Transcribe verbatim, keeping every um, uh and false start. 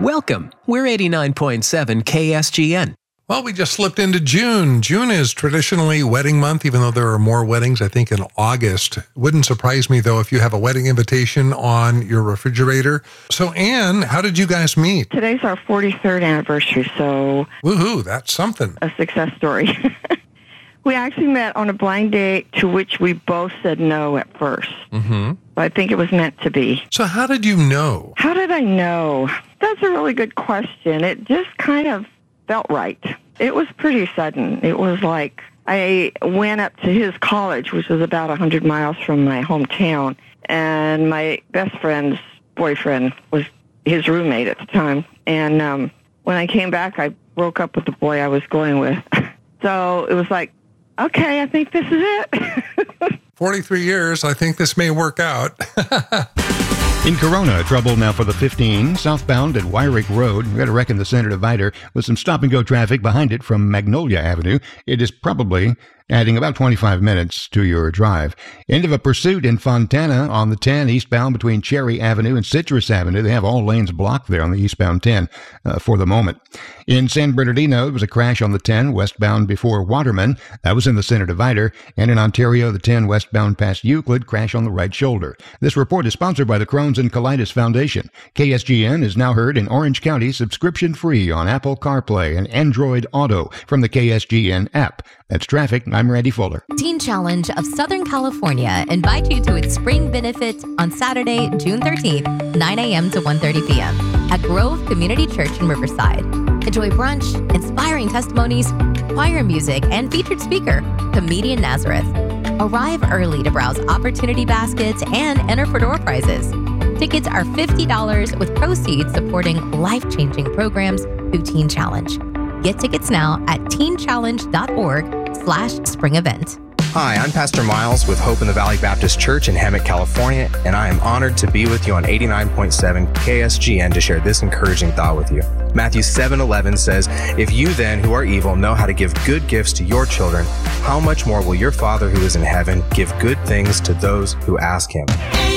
Welcome. We're eighty-nine point seven K S G N. Well, we just slipped into June. June is traditionally wedding month, even though there are more weddings, I think, in August. Wouldn't surprise me, though, if you have a wedding invitation on your refrigerator. So, Anne, how did you guys meet? Today's our forty-third anniversary, so... Woohoo, that's something. A success story. We actually met on a blind date to which we both said no at first. Mm-hmm. But I think it was meant to be. So how did you know? How did I know? That's a really good question. It just kind of felt right. It was pretty sudden. It was like I went up to his college, which was about one hundred miles from my hometown, and my best friend's boyfriend was his roommate at the time. And um, when I came back, I broke up with the boy I was going with. So it was like, okay, I think this is it. forty-three years, I think this may work out. In Corona, trouble now for the fifteen, southbound at Wyrick Road. We had a wreck in the center divider with some stop-and-go traffic behind it from Magnolia Avenue. It is probably adding about twenty-five minutes to your drive. End of a pursuit in Fontana on the ten, eastbound between Cherry Avenue and Citrus Avenue. They have all lanes blocked there on the eastbound ten uh, for the moment. In San Bernardino, there was a crash on the ten, westbound before Waterman. That was in the center divider. And in Ontario, the ten westbound past Euclid, crash on the right shoulder. This report is sponsored by the Crohn's and Colitis Foundation. K S G N is now heard in Orange County subscription-free on Apple CarPlay and Android Auto from the K S G N app. That's traffic. I'm Randy Fuller. Teen Challenge of Southern California invites you to its spring benefit on Saturday, June thirteenth, nine a.m. to one thirty p.m. at Grove Community Church in Riverside. Enjoy brunch, inspiring testimonies, choir music, and featured speaker, Comedian Nazareth. Arrive early to browse opportunity baskets and enter for door prizes. Tickets are fifty dollars with proceeds supporting life-changing programs through Teen Challenge. Get tickets now at teenchallenge.org slash spring event. Hi, I'm Pastor Miles with Hope in the Valley Baptist Church in Hemet, California, and I am honored to be with you on eighty-nine point seven K S G N to share this encouraging thought with you. Matthew seven eleven says, "If you then, who are evil, know how to give good gifts to your children, how much more will your Father who is in heaven give good things to those who ask him?"